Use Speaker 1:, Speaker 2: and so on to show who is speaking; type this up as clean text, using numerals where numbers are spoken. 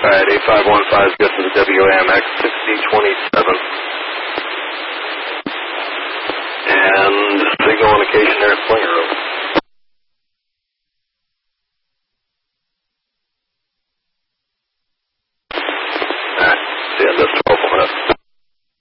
Speaker 1: Alright, 8515 is good for the WAMX 6027. And signal indication